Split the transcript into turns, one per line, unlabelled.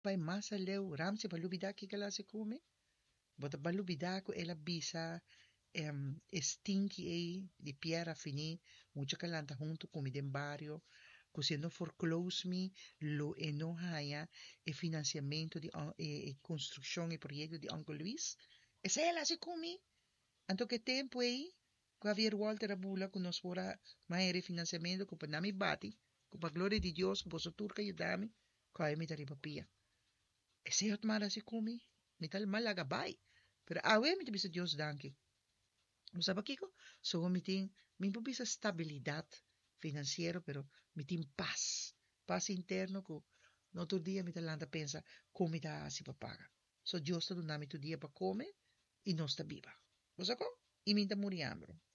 pai masa leu ramse balubida que ela se come. Bota balubida ko ela bisa stinky aí de piedra fini, mucha calanta junto com mi den barrio, cosendo foreclose me, lo enoja e financiamento de construção e projeto de Uncle Luis. Essa ela se come. Anto que tempo aí, Javier Walter Abula, que nós fora mais refinanciamento, que para nami bati, que para glória de Deus, que para turca e dami, que aí me tari papia. Esse é o mara se come, me tal malaga bai. Pero awe me te bisa Deus danke. Sabe Kiko? So me tem, me bisa estabilidade financeira, pero me tem paz. Paz interno que no outro dia me talanta pensa como está se paga. So Deus está dando tu dia para comer e nós está viva. Você E me está muriendo.